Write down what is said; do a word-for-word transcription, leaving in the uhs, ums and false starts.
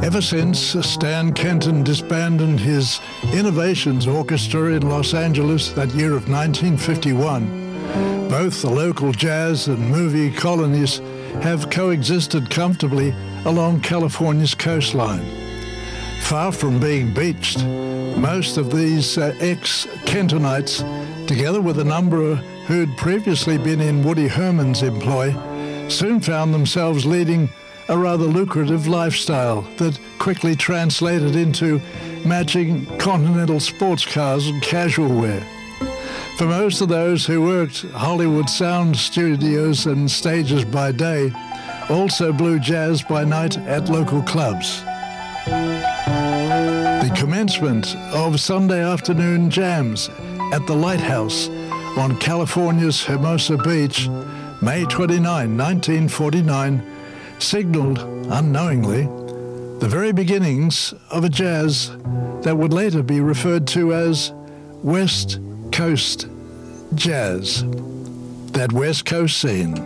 Ever since Stan Kenton disbanded his Innovations Orchestra in Los Angeles that year of nineteen fifty-one, both the local jazz and movie colonies have coexisted comfortably along California's coastline. Far from being beached, most of these uh, ex-Kentonites, together with a number who'd previously been in Woody Herman's employ, soon found themselves leading a rather lucrative lifestyle that quickly translated into matching Continental sports cars and casual wear. For most of those who worked Hollywood sound studios and stages by day, also blew jazz by night at local clubs. The commencement of Sunday afternoon jams at the Lighthouse on California's Hermosa Beach, May twenty-ninth, nineteen forty-nine, signaled, unknowingly, the very beginnings of a jazz that would later be referred to as West Coast jazz, that West Coast scene.